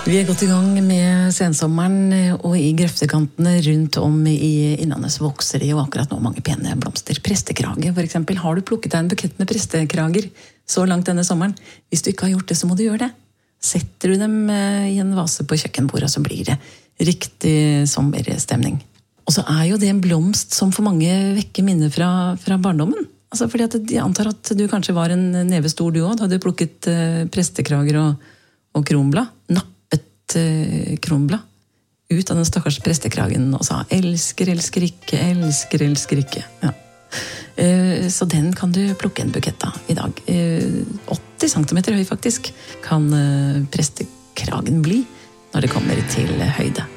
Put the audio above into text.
Vi godt I gang med sensommeren, og I grøftekantene rundt om I Innlandet vokser det jo akkurat nå mange pene blomster. Prestekrage for eksempel. Har du plukket deg en bukett med prestekrager så langt denne sommeren? Hvis du ikke har gjort det, så må du gjøre det. Setter du dem I en vase på kjøkkenbordet, så blir det riktig sommerstemning. Og så jo det en blomst som for mange vekker minner fra barndommen. Altså fordi at de antar at du kanskje var en nevestor du også, da du plukket prestekrager og kronblad. Kronblad ut av den stakkars prestekragen og sa elsker, elsker ikke, elsker, elsker ikke. Ja. Så den kan du plukke en bukett av I dag. 80 centimeter høy faktisk kan prestekragen bli når det kommer til høyde.